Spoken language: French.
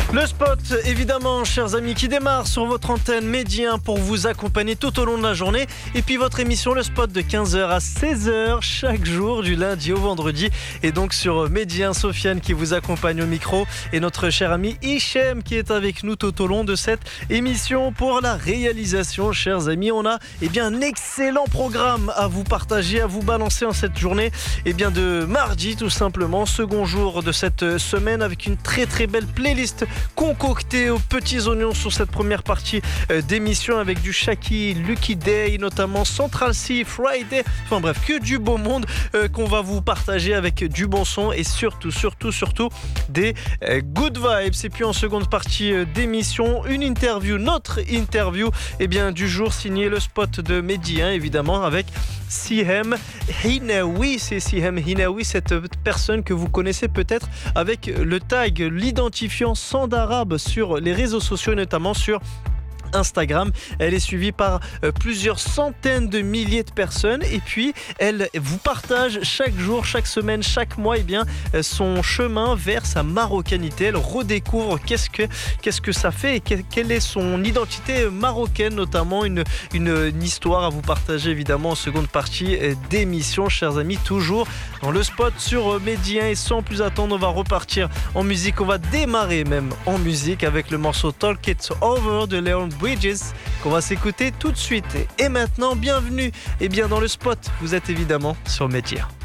Le spot, évidemment, chers amis, qui démarre sur votre antenne Medi 1 pour vous accompagner tout au long de la journée. Et puis votre émission, le spot, de 15h à 16h chaque jour, du lundi au vendredi. Et donc sur Medi 1, Sofiane qui vous accompagne au micro. Et notre cher ami Hichem qui est avec nous tout au long de cette émission pour la réalisation. Chers amis, on a un excellent programme à vous partager, à vous balancer en cette journée de mardi, tout simplement. Second jour de cette semaine avec une très très belle playlist concocté aux petits oignons sur cette première partie d'émission avec du Shaki, Lucky Day, notamment Central C, Friday, enfin bref, que du beau monde qu'on va vous partager avec du bon son et surtout des good vibes. Et puis en seconde partie d'émission, une interview, notre interview du jour, signé le spot de Medi 1 évidemment avec Sihem Hinaoui. C'est Sihem Hinaoui, cette personne que vous connaissez peut-être avec le tag, l'identifiant Sand Arabe sur les réseaux sociaux, notamment sur Instagram. Elle est suivie par plusieurs centaines de milliers de personnes et puis elle vous partage chaque jour, chaque semaine, chaque mois son chemin vers sa marocanité. Elle redécouvre qu'est-ce que ça fait et quelle est son identité marocaine, notamment une histoire à vous partager évidemment en seconde partie d'émission, chers amis, toujours dans le spot sur Medi 1. Et sans plus attendre, on va repartir en musique. On va démarrer même en musique avec le morceau Talk It Over de Leon Bridges qu'on va s'écouter tout de suite. Et maintenant, bienvenue dans le spot. Vous êtes évidemment sur Medi 1.